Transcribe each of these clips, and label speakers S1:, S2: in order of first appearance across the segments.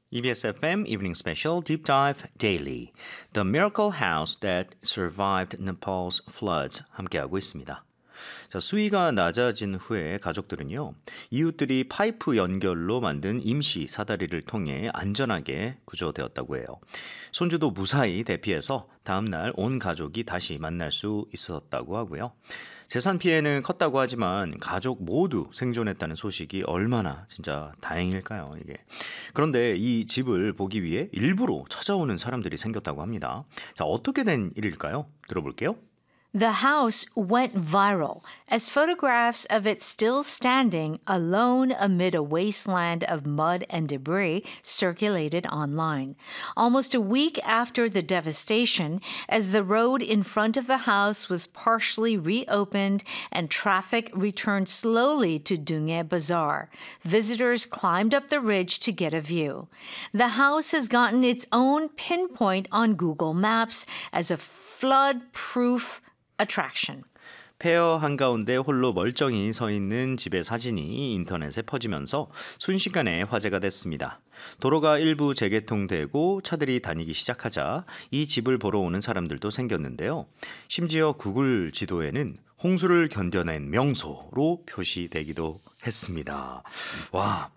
S1: EBS FM Evening Special Deep Dive Daily. The Miracle House That Survived Nepal's Floods 함께하고 있습니다. 자, 수위가 낮아진 후에 가족들은요, 이웃들이 파이프 연결로 만든 임시 사다리를 통해 안전하게 구조되었다고 해요. 손주도 무사히 대피해서 다음날 온 가족이 다시 만날 수 있었다고 하고요. 재산 피해는 컸다고 하지만 가족 모두 생존했다는 소식이 얼마나 진짜 다행일까요, 이게. 그런데 이 집을 보기 위해 일부러 찾아오는 사람들이 생겼다고 합니다. 자, 어떻게 된 일일까요? 들어볼게요.
S2: The house went viral as photographs of it still standing alone amid a wasteland of mud and debris circulated online. Almost a week after the devastation, as the road in front of the house was partially reopened and traffic returned slowly to Dunghae Bazaar, visitors climbed up the ridge to get a view. The house has gotten its own pinpoint on Google Maps as a flood-proof attraction.
S1: 폐허 한가운데 홀로 멀쩡히 서 있는 집의 사진이 인터넷에 퍼지면서 순식간에 화제가 됐습니다. 도로가 일부 재개통되고 차들이 다니기 시작하자 이 집을 보러 오는 사람들도 생겼는데요. 심지어 구글 지도에는 홍수를 견뎌낸 명소로 표시되기도 했습니다. 와,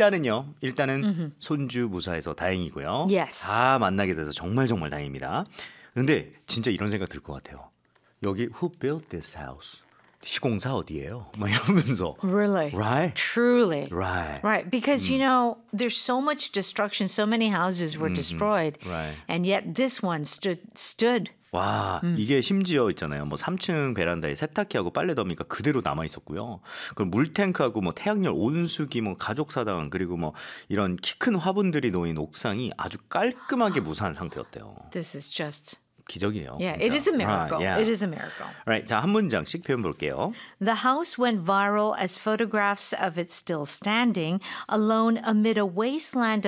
S1: 일단은 손주 무사해서 다행이고요.
S2: Yes.
S1: 다 만나게 돼서 정말 다행입니다. 근데 진짜 이런 생각 들 것 같아요. 여기 who built this house? 시공사 어디예요? 막 이러면서.
S2: Really?
S1: Right?
S2: Truly.
S1: Right.
S2: Right. Because, you know, there's so much destruction. So many houses were destroyed.
S1: Right.
S2: And yet this one stood.
S1: 와, 이게 심지어 있잖아요. 뭐 3층 베란다에 세탁기하고 빨래 더미가 그대로 남아 있었고요. 그럼 물탱크하고 뭐 태양열 온수기, 뭐 가족사당, 그리고 뭐 이런 키 큰 화분들이 놓인 옥상이 아주 깔끔하게 무사한 상태였대요.
S2: This is just...
S1: 기적이에요.
S2: Yeah,
S1: 진짜.
S2: it is a miracle.
S1: Right, yeah.
S2: It is a miracle.
S1: Right, 자, 한 문장씩 표현 볼게요.
S2: The house went viral as photographs of it still standing, alone amid a wasteland